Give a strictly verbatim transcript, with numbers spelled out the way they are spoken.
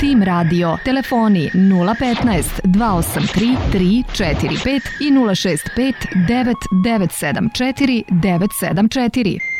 Tim Radio. Telefoni nula petnaest dva osam tri tri četiri pet i nula šest pet devet devet sedam četiri devet sedam četiri.